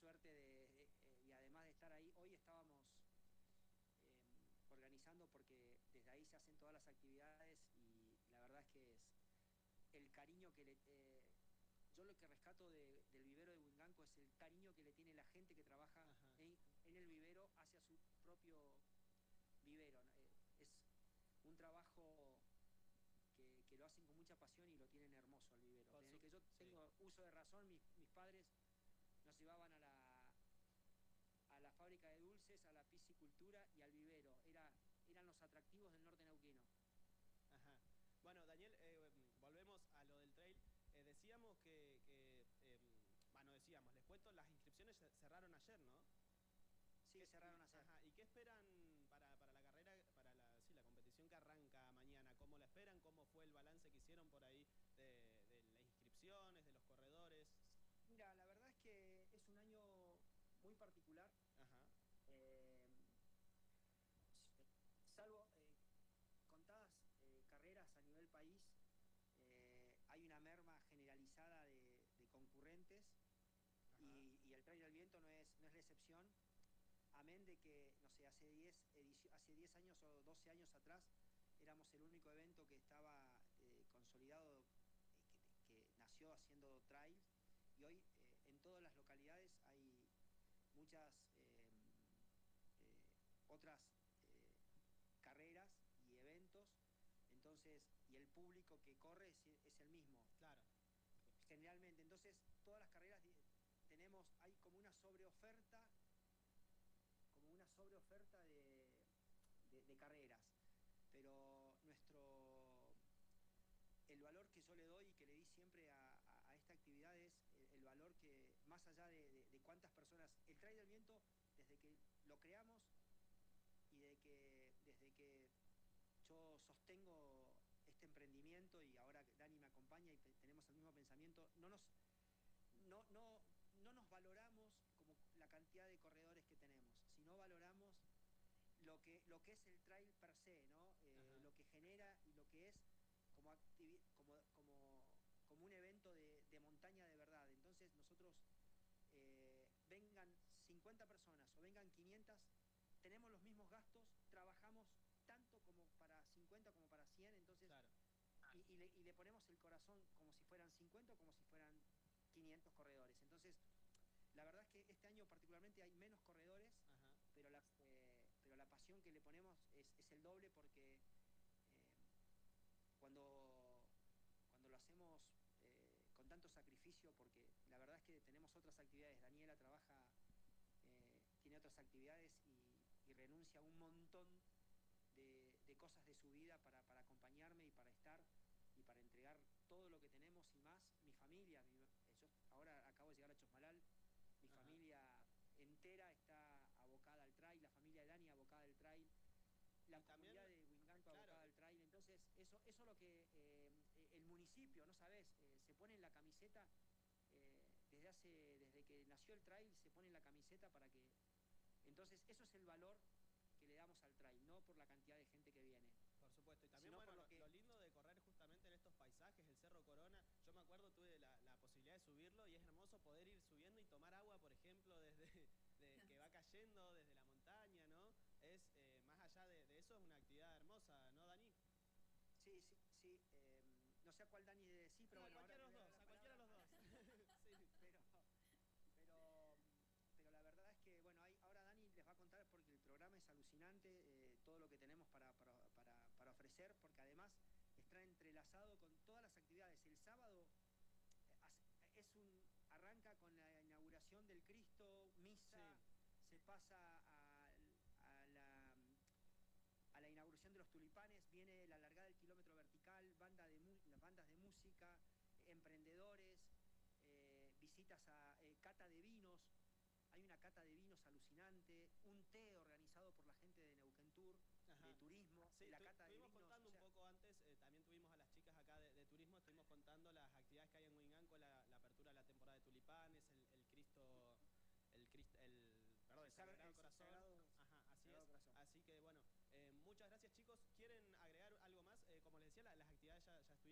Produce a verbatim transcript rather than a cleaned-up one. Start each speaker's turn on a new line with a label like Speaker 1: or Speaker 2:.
Speaker 1: suerte de, eh, y además de estar ahí, hoy estábamos eh, organizando porque desde ahí se hacen todas las actividades y la verdad es que es el cariño que le... Eh, yo lo que rescato de, del vivero de Winganco es el cariño que le tiene la gente que trabaja en, en el vivero hacia su propio vivero. Eh, es un trabajo que, que lo hacen con mucha pasión y lo tienen hermoso al vivero. Desde que yo tengo sí. uso de razón, mis, mis padres nos llevaban a la, a la fábrica de dulces, a la piscicultura y al vivero. Era, eran los atractivos del norte neuquino.
Speaker 2: Ajá. Bueno, Daniel, eh, volvemos a lo del trail. Eh, decíamos que, que eh, bueno, decíamos, les cuento, las inscripciones cerraron ayer, ¿no?
Speaker 1: Sí,
Speaker 2: ¿Qué,
Speaker 1: cerraron
Speaker 2: y,
Speaker 1: ayer.
Speaker 2: Ajá, ¿y qué esperan para, para la carrera, para la, sí, la competición que arranca mañana? ¿Cómo la esperan? ¿Cómo fue el balance que hicieron por ahí de, de las inscripciones, de los corredores?
Speaker 1: Mira, la verdad es que es un año muy particular.
Speaker 2: Ajá.
Speaker 1: Eh, salvo eh, contadas eh, carreras a nivel país, eh, hay una merma generalizada de, de concurrentes y, y el Trail del Viento no es, no es la excepción. Amén de que, no sé, hace diez, hace diez años o doce años atrás éramos el único evento que estaba eh, consolidado, eh, que, que nació haciendo trails, y hoy eh, en todas las localidades hay muchas eh, eh, otras eh, carreras y eventos, entonces, y el público que corre es, es el mismo.
Speaker 2: Claro.
Speaker 1: Generalmente, entonces, todas las carreras tenemos, hay como una sobreoferta como una sobreoferta de, de, de carreras, pero nuestro el valor que yo le doy y que le di siempre a, a, a esta actividad es el, el valor que, más allá de, de, de cuántas personas, el Trail del Viento, desde que lo creamos y de que, desde que yo sostengo este emprendimiento y ahora Dani me acompaña y tenemos el mismo pensamiento, no nos, no, no, no nos valoramos como la cantidad de corredores que tenemos, sino valoramos lo que, lo que es el trail per se, ¿no? Eh, lo que genera y lo que es como, como, como, como un evento de, de montaña de verdad. Entonces nosotros, eh, vengan cincuenta personas o vengan quinientas, tenemos los mismos gastos, trabajamos tanto como para cincuenta como para cien, entonces,
Speaker 2: claro.
Speaker 1: y, y, le, y le ponemos el corazón como si fueran cincuenta o como si fueran quinientos corredores. Entonces, la verdad es que este año particularmente hay menos corredores, pero la, eh, pero la pasión que le ponemos es, es el doble porque eh, cuando, cuando lo hacemos eh, con tanto sacrificio, porque la verdad es que tenemos otras actividades, Daniela trabaja, eh, tiene otras actividades y, y renuncia a un montón de, de cosas de su vida para, para acompañarme y para estar y para entregar todo lo que tenemos y más. Mi familia, mi, yo ahora acabo de llegar a Chosmalal, mi Ajá. familia entera está abocada al trail, la familia de Dani abocada al trail, la
Speaker 2: y
Speaker 1: comunidad
Speaker 2: también,
Speaker 1: de Winganco
Speaker 2: claro,
Speaker 1: abocada al trail. Entonces, eso es lo que eh, el municipio, ¿no sabes? Eh, se pone en la camiseta, eh, desde hace, desde que nació el trail, se pone en la camiseta para que... Entonces, eso es el valor que le damos al trail, no por la cantidad de gente que viene.
Speaker 2: Por supuesto, y también, bueno,
Speaker 1: lo,
Speaker 2: lo,
Speaker 1: que...
Speaker 2: lo lindo de correr justamente en estos paisajes, el Cerro Corona, yo me acuerdo, tuve la, la posibilidad de subirlo y es hermoso poder ir subiendo y tomar agua, por ejemplo, desde de, que va cayendo desde la montaña, ¿no? Es, eh, más allá de, de eso, es una actividad hermosa, ¿no, Dani?
Speaker 1: Sí, sí, sí. Eh, no sé a cuál Dani de decir, pero
Speaker 2: No,
Speaker 1: bueno,
Speaker 2: a cualquiera
Speaker 1: ahora
Speaker 2: de los dos, a cualquiera de los dos.
Speaker 1: Sí. Pero, pero, pero la verdad es que, bueno, hay, ahora Dani les va a contar porque el programa es alucinante, eh, todo lo que tenemos para, para, para, para ofrecer, porque además está entrelazado con todas las actividades. El sábado eh, es un, arranca con la inauguración del Cristo, misa, sí. Se pasa a, a la... a la inauguración de los tulipanes, viene la largada del kilómetro vertical, banda de las bandas de música, eh, emprendedores, eh, visitas a eh, cata de vinos, hay una cata de vinos alucinante, un té organizado por la gente de Neuquén Tour, Ajá. de turismo,
Speaker 2: sí,
Speaker 1: la
Speaker 2: tu,
Speaker 1: cata de vinos.
Speaker 2: contando o sea... un poco antes, eh, también tuvimos a las chicas acá de, de turismo, estuvimos contando las actividades que hay en Winganco, la, la apertura de la temporada de tulipanes, el, el Cristo... El, Cristo, el, perdón, el, el Sagrado el Corazón. Sagrado,
Speaker 1: Ajá,
Speaker 2: así
Speaker 1: Sagrado
Speaker 2: es.
Speaker 1: Corazón.
Speaker 2: Así que, bueno, eh, muchas gracias, chicos. ¿Quieren agregar algo más? Eh, como les decía, la, las actividades